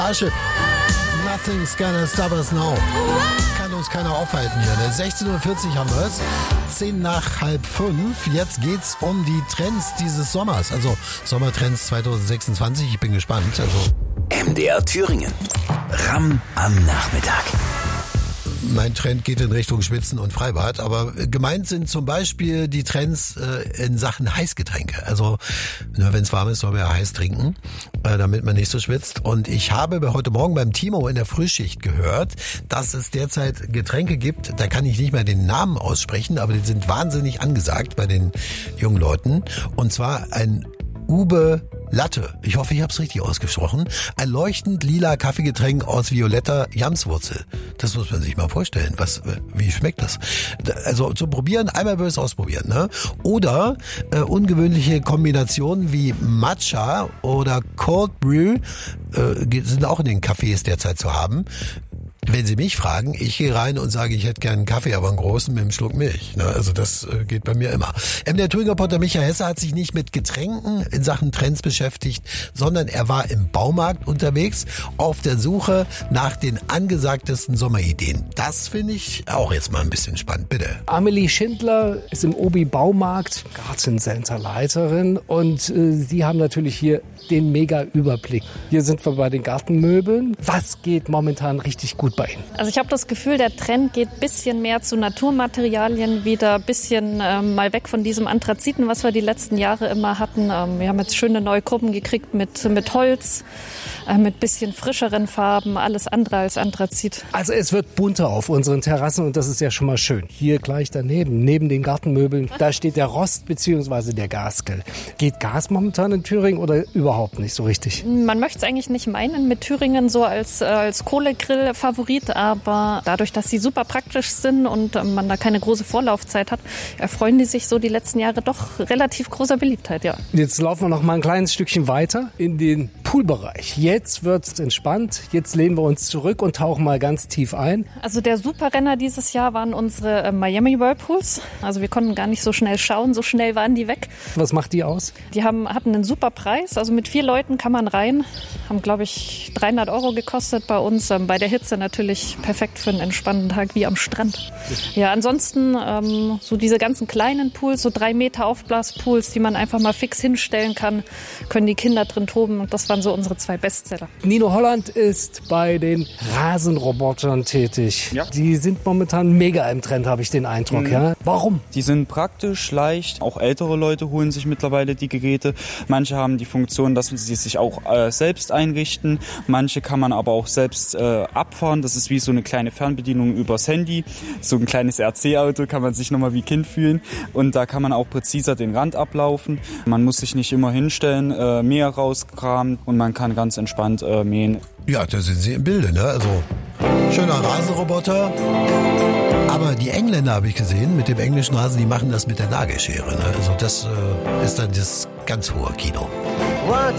Asche. Nothing's gonna stop us now. Kann uns keiner aufhalten hier. 16.40 Uhr haben wir es. 5:10. Jetzt geht's um die Trends dieses Sommers. Also Sommertrends 2026. Ich bin gespannt. MDR Thüringen. Ram am Nachmittag. Mein Trend geht in Richtung Schwitzen und Freibad, aber gemeint sind zum Beispiel die Trends in Sachen Heißgetränke. Also wenn es warm ist, soll man ja heiß trinken, damit man nicht so schwitzt. Und ich habe heute Morgen beim Timo in der Frühschicht gehört, dass es derzeit Getränke gibt, da kann ich nicht mehr den Namen aussprechen, aber die sind wahnsinnig angesagt bei den jungen Leuten. Und zwar ein Ube Latte. Ich hoffe, ich habe es richtig ausgesprochen. Ein leuchtend lila Kaffeegetränk aus violetter Jamswurzel. Das muss man sich mal vorstellen. Wie schmeckt das? Also zum Probieren, einmal will ich es ausprobieren. Ne? Oder ungewöhnliche Kombinationen wie Matcha oder Cold Brew sind auch in den Cafés derzeit zu haben. Wenn Sie mich fragen, ich gehe rein und sage, ich hätte gerne einen Kaffee, aber einen großen mit einem Schluck Milch. Also das geht bei mir immer. Der Thüringer-Reporter Michael Hesse hat sich nicht mit Getränken in Sachen Trends beschäftigt, sondern er war im Baumarkt unterwegs auf der Suche nach den angesagtesten Sommerideen. Das finde ich auch jetzt mal ein bisschen spannend. Bitte. Amelie Schindler ist im Obi-Baumarkt Gartencenter-Leiterin und Sie haben natürlich hier den Mega-Überblick. Hier sind wir bei den Gartenmöbeln. Was geht momentan richtig gut bei Ihnen? Also ich habe das Gefühl, der Trend geht ein bisschen mehr zu Naturmaterialien wieder, ein bisschen mal weg von diesem Anthraziten, was wir die letzten Jahre immer hatten. Wir haben jetzt schöne neue Gruppen gekriegt mit Holz, mit bisschen frischeren Farben, alles andere als Anthrazit. Also es wird bunter auf unseren Terrassen und das ist ja schon mal schön. Hier gleich daneben, neben den Gartenmöbeln, da steht der Rost bzw. der Gasgrill. Geht Gas momentan in Thüringen oder überhaupt nicht so richtig? Man möchte es eigentlich nicht meinen mit Thüringen so als Kohlegrill-Favorit, aber dadurch, dass sie super praktisch sind und man da keine große Vorlaufzeit hat, erfreuen die sich so die letzten Jahre doch relativ großer Beliebtheit, ja. Jetzt laufen wir noch mal ein kleines Stückchen weiter in den Poolbereich. Jetzt wird's entspannt, jetzt lehnen wir uns zurück und tauchen mal ganz tief ein. Also der Superrenner dieses Jahr waren unsere Miami Whirlpools. Also wir konnten gar nicht so schnell schauen, so schnell waren die weg. Was macht die aus? Die hatten einen super Preis, also mit 4 Leuten kann man rein. Haben, glaube ich, 300 € gekostet bei uns. Bei der Hitze natürlich perfekt für einen entspannten Tag wie am Strand. Ja, ansonsten so diese ganzen kleinen Pools, so 3 Meter Aufblaspools, die man einfach mal fix hinstellen kann, können die Kinder drin toben. Und das waren so unsere 2 Bestseller. Nino Holland ist bei den Rasenrobotern tätig. Ja. Die sind momentan mega im Trend, habe ich den Eindruck. Ja? Warum? Die sind praktisch, leicht. Auch ältere Leute holen sich mittlerweile die Geräte. Manche haben die Funktion, dass sie sich auch selbst einrichten. Manche kann man aber auch selbst abfahren. Das ist wie so eine kleine Fernbedienung übers Handy. So ein kleines RC-Auto kann man sich nochmal wie Kind fühlen. Und da kann man auch präziser den Rand ablaufen. Man muss sich nicht immer hinstellen, Mäher rauskramen und man kann ganz entspannt mähen. Ja, da sind Sie im Bilde, ne? Also schöner Rasenroboter. Aber die Engländer habe ich gesehen, mit dem englischen Rasen, die machen das mit der Nagelschere. Ne? Also das ist dann das ganz hohe Kino. What